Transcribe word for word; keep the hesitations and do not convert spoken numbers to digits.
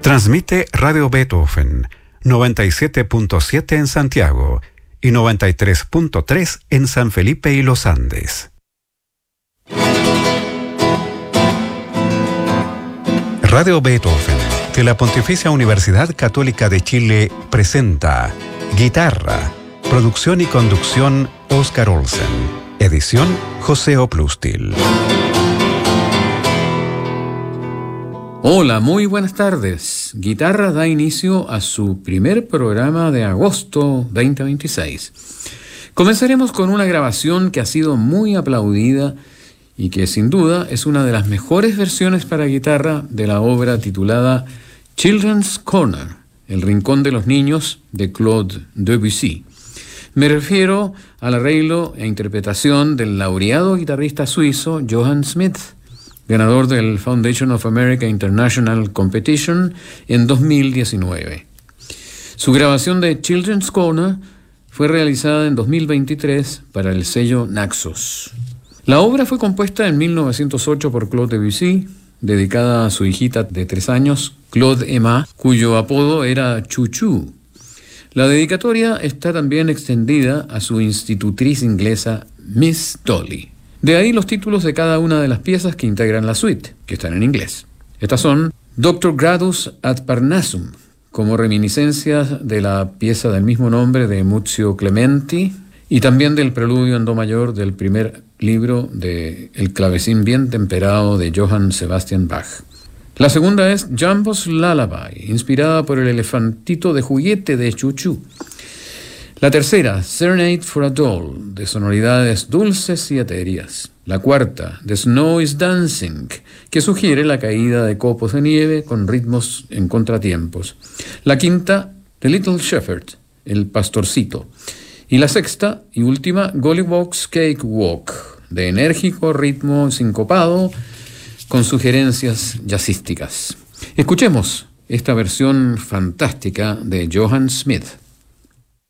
Transmite Radio Beethoven, noventa y siete punto siete en Santiago y noventa y tres punto tres en San Felipe y Los Andes. Radio Beethoven, de la Pontificia Universidad Católica de Chile, presenta Guitarra, producción y conducción Oscar Olsen, edición José Oplustil. Hola, muy buenas tardes. Guitarra da inicio a su primer programa de agosto veinte veintiséis. Comenzaremos con una grabación que ha sido muy aplaudida y que sin duda es una de las mejores versiones para guitarra de la obra titulada Children's Corner, El Rincón de los Niños, de Claude Debussy. Me refiero al arreglo e interpretación del laureado guitarrista suizo Johann Schmidt, ganador del Foundation of America International Competition en dos mil diecinueve. Su grabación de Children's Corner fue realizada en dos mil veintitrés para el sello Naxos. La obra fue compuesta en mil novecientos ocho por Claude Debussy, dedicada a su hijita de tres años, Claude Emma, cuyo apodo era Chuchu. La dedicatoria está también extendida a su institutriz inglesa, Miss Dolly. De ahí los títulos de cada una de las piezas que integran la suite, que están en inglés. Estas son Doctor Gradus ad Parnassum, como reminiscencias de la pieza del mismo nombre de Muzio Clementi, y también del preludio en do mayor del primer libro de El clavecín bien temperado de Johann Sebastian Bach. La segunda es Jumbo's Lullaby, inspirada por el elefantito de juguete de Chuchu. La tercera, Serenade for a Doll, de sonoridades dulces y etéreas. La cuarta, The Snow is Dancing, que sugiere la caída de copos de nieve con ritmos en contratiempos. La quinta, The Little Shepherd, el pastorcito. Y la sexta y última, Gollywog's Cakewalk, de enérgico ritmo sincopado con sugerencias jazzísticas. Escuchemos esta versión fantástica de Johann Schmidt.